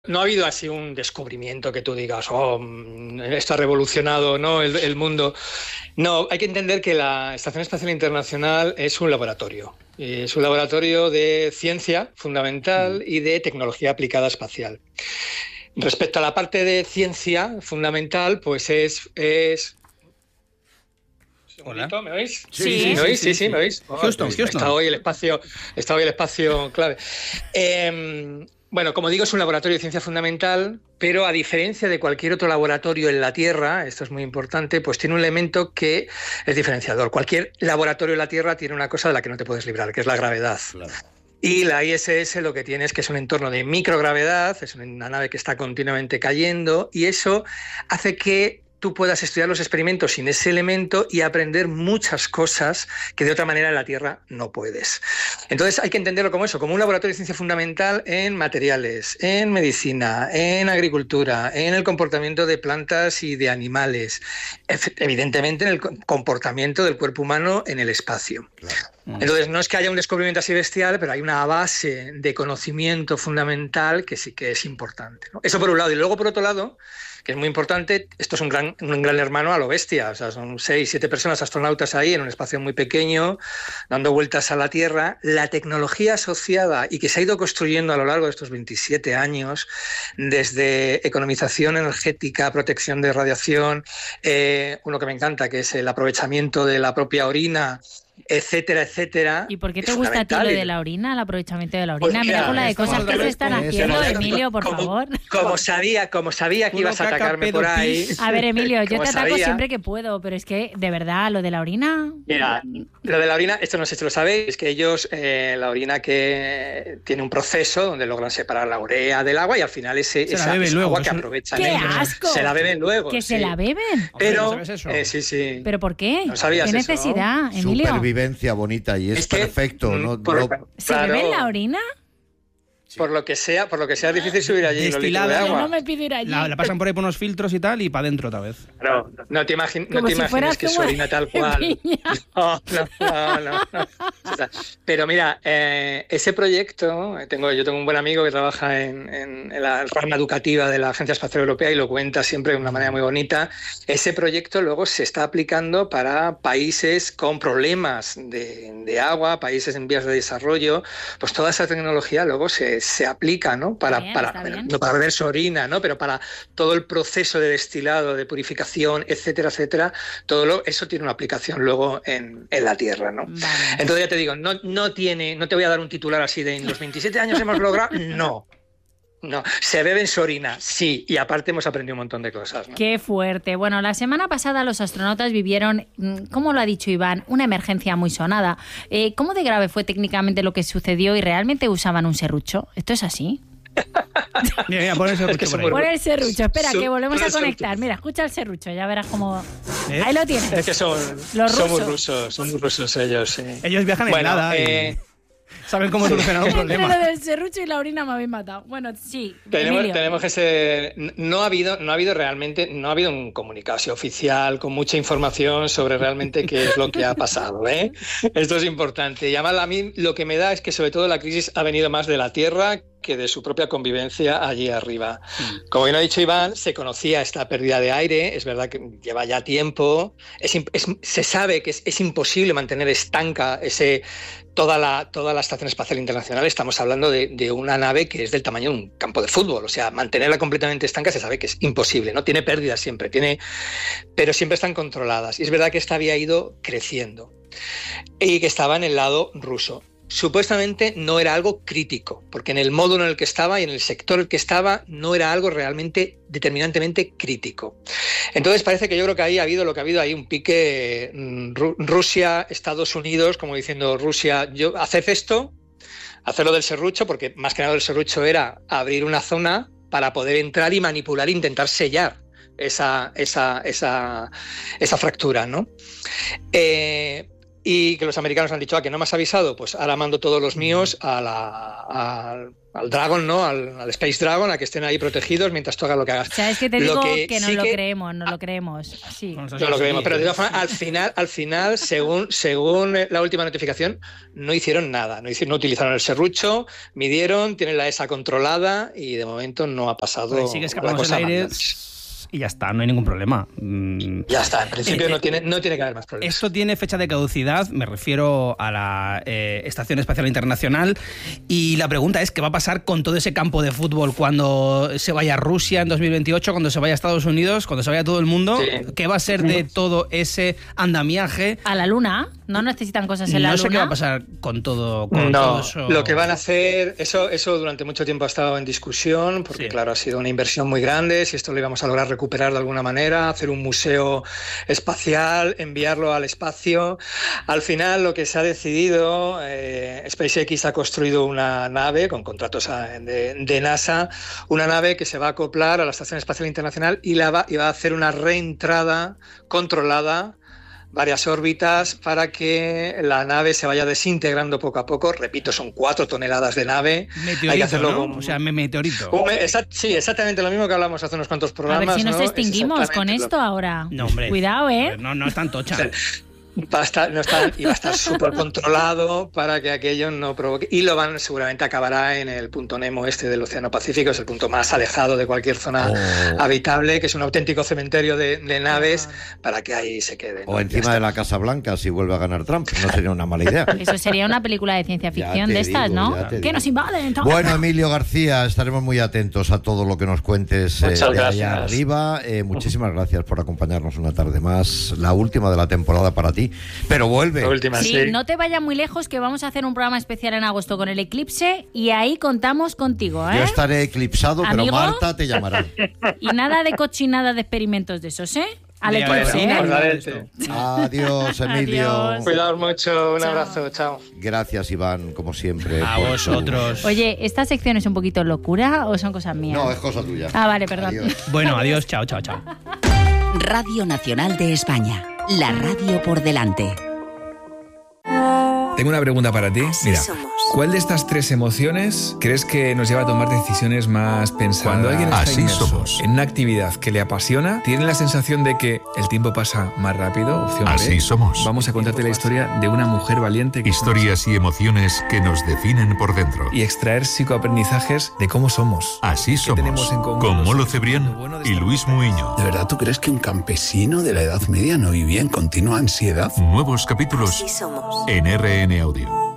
No ha habido así un descubrimiento que tú digas, oh, esto ha revolucionado, ¿no?, el mundo. No, hay que entender que la Estación Espacial Internacional es un laboratorio. Es un laboratorio de ciencia fundamental y de tecnología aplicada espacial. Respecto a la parte de ciencia fundamental, pues es... Hola. ¿Me oís? Sí. ¿Me oís? Sí, ¿me oís? Houston. Está hoy el espacio clave. Bueno, como digo, es un laboratorio de ciencia fundamental, pero a diferencia de cualquier otro laboratorio en la Tierra, esto es muy importante, pues tiene un elemento que es diferenciador. Cualquier laboratorio en la Tierra tiene una cosa de la que no te puedes librar, que es la gravedad. Claro. Y la ISS lo que tiene es que es un entorno de microgravedad, es una nave que está continuamente cayendo, y eso hace que tú puedas estudiar los experimentos sin ese elemento y aprender muchas cosas que de otra manera en la Tierra no puedes. Entonces hay que entenderlo como eso, como un laboratorio de ciencia fundamental en materiales, en medicina, en agricultura, en el comportamiento de plantas y de animales, evidentemente en el comportamiento del cuerpo humano en el espacio. Claro. Entonces no es que haya un descubrimiento así bestial, pero hay una base de conocimiento fundamental que sí que es importante, ¿no? Eso por un lado. Y luego por otro lado, que es muy importante, esto es un gran hermano a lo bestia. O sea, son 6, 7 personas astronautas ahí en un espacio muy pequeño, dando vueltas a la Tierra. La tecnología asociada y que se ha ido construyendo a lo largo de estos 27 años, desde economización energética, protección de radiación, uno que me encanta, que es el aprovechamiento de la propia orina, etcétera, etcétera. ¿Y por qué te gusta a ti lo de la orina, el aprovechamiento de la orina? Pues mira con la de cosas que se están haciendo, Emilio, por favor. Como sabía que ibas a atacarme por ahí. A ver, Emilio, yo te ataco siempre que puedo, pero es que, de verdad, lo de la orina... Mira, lo de la orina, esto no sé si lo sabéis, es que ellos, la orina que tiene un proceso donde logran separar la urea del agua y al final esa agua que aprovechan. ¡Qué asco! Se la beben luego. ¿Que se la beben? Pero, sí. ¿Pero por qué? ¿No sabías ¿Qué necesidad, Emilio? Supervivencia bonita y es perfecto. ¿Se beben la orina? Sí. Por lo que sea es difícil subir allí los litros de agua. Yo no me pido ir allí. La pasan por ahí por unos filtros y tal y para adentro otra vez. No te imagines que es orina tal cual. No. Pero mira, ese proyecto, yo tengo un buen amigo que trabaja en la rama educativa de la Agencia Espacial Europea y lo cuenta siempre de una manera muy bonita. Ese proyecto luego se está aplicando para países con problemas de agua, países en vías de desarrollo. Pues toda esa tecnología luego se aplica, ¿no? No para beber su orina, ¿no? Pero para todo el proceso de destilado, de purificación, etcétera, etcétera, eso tiene una aplicación luego en la Tierra, ¿no? Vale. Entonces ya te digo, no te voy a dar un titular así de en los 27 años hemos logrado, no. Se bebe en su orina, sí, y aparte hemos aprendido un montón de cosas, ¿no? Qué fuerte. Bueno, la semana pasada los astronautas vivieron, como lo ha dicho Iván, una emergencia muy sonada. ¿Cómo de grave fue técnicamente lo que sucedió y realmente usaban un serrucho? ¿Esto es así? Mira, pon el serrucho por ahí. Pon el serrucho, espera, que volvemos a conectar. Mira, escucha el serrucho, ya verás cómo... Ahí lo tienes. Es que son muy rusos ellos, sí. Ellos viajan en nada saben cómo solucionar un problema. Entre lo del serrucho y la orina me habéis matado. Bueno, sí. Tenemos que ser... No ha habido un comunicado oficial con mucha información sobre realmente qué es lo que ha pasado, ¿eh? Esto es importante. Y además a mí lo que me da es que sobre todo la crisis ha venido más de la Tierra que de su propia convivencia allí arriba. Como bien ha dicho Iván, se conocía esta pérdida de aire, es verdad que lleva ya tiempo, se sabe que es imposible mantener estanca toda la Estación Espacial Internacional. Estamos hablando de una nave que es del tamaño de un campo de fútbol, o sea, mantenerla completamente estanca se sabe que es imposible, ¿no? Tiene pérdidas siempre, pero siempre están controladas. Y es verdad que esta había ido creciendo y que estaba en el lado ruso. Supuestamente no era algo crítico, porque en el módulo en el que estaba y en el sector en el que estaba no era algo realmente determinantemente crítico. Entonces parece que yo creo que ahí ha habido ahí un pique Rusia, Estados Unidos, como diciendo Rusia, haced esto, hacerlo del serrucho, porque más que nada el serrucho era abrir una zona para poder entrar y manipular e intentar sellar esa fractura, ¿no? Y que los americanos han dicho, que no me has avisado, pues ahora mando todos los míos a al Dragon, ¿no? Al Space Dragon, a que estén ahí protegidos mientras tú hagas lo que hagas. O sea, es que te digo que no lo creemos, no lo creemos. Sí. No lo creemos, pero de todas formas, al final, según la última notificación, no hicieron nada. No utilizaron el serrucho, midieron, tienen la ESA controlada y de momento no ha pasado pues sigue la cosa el aire y ya está, no hay ningún problema. Ya está, en principio no tiene que haber más problemas. Esto tiene fecha de caducidad, me refiero a la Estación Espacial Internacional, y la pregunta es, ¿qué va a pasar con todo ese campo de fútbol cuando se vaya a Rusia en 2028, cuando se vaya a Estados Unidos, cuando se vaya a todo el mundo? Sí. ¿Qué va a ser de todo ese andamiaje? ¿A la Luna? ¿No necesitan cosas en la Luna? No sé qué va a pasar con todo eso. Lo que van a hacer, eso durante mucho tiempo ha estado en discusión, porque claro, ha sido una inversión muy grande, si esto lo íbamos a lograr recuperar de alguna manera, hacer un museo espacial, enviarlo al espacio. Al final lo que se ha decidido, SpaceX ha construido una nave con contratos de NASA, una nave que se va a acoplar a la Estación Espacial Internacional y va a hacer una reentrada controlada, varias órbitas, para que la nave se vaya desintegrando poco a poco. Repito, son 4 toneladas de nave. Meteorito, hay que hacerlo, ¿no? O sea, meteorito. Sí, exactamente lo mismo que hablamos hace unos cuantos programas. A ver si nos extinguimos con esto ahora. No, hombre. Cuidado, ¿eh? No es tan tocha. Va a estar súper controlado para que aquello no provoque. Y seguramente acabará en el punto Nemo del Océano Pacífico, es el punto más alejado de cualquier zona habitable, que es un auténtico cementerio de naves, para que ahí se quede, ¿no? O encima de la Casa Blanca, si vuelve a ganar Trump. No sería una mala idea. Eso sería una película de ciencia ficción de estas, ¿no? Que nos invaden. Bueno, Emilio García, estaremos muy atentos a todo lo que nos cuentes de allá arriba. Muchísimas gracias por acompañarnos una tarde más. La última de la temporada para ti. Pero vuelve. Sí, no te vayas muy lejos, que vamos a hacer un programa especial en agosto con el eclipse y ahí contamos contigo, ¿eh? Yo estaré eclipsado, ¿amigo? Pero Marta te llamará. Y nada de cochinada de experimentos de esos, ¿eh? Al eclipse, ¿eh? Adiós, Emilio. Adiós. Cuidaos mucho, un abrazo, chao. Gracias, Iván, como siempre. A vosotros. Oye, ¿esta sección es un poquito locura o son cosas mías? No, es cosa tuya. Ah, vale, perdón. Adiós. Bueno, adiós, chao. Radio Nacional de España, la radio por delante. Tengo una pregunta para ti. Así Mira, somos. ¿cuál de estas 3 emociones crees que nos lleva a tomar decisiones más pensadas? Cuando alguien está Así inmerso somos. en una actividad que le apasiona, ¿tiene la sensación de que el tiempo pasa más rápido? Opción B. Así somos. Vamos a contarte la historia de una mujer valiente que Historias y emociones que nos definen por dentro. y extraer psicoaprendizajes de cómo somos. Así ¿Qué tenemos somos. en común Con los Molo seres Cebrián humanos? Lo bueno de y estar Luis con Muiño. ¿De verdad tú crees que un campesino de la Edad Media no vivía en continua ansiedad? Nuevos capítulos Así somos. en RN Audio.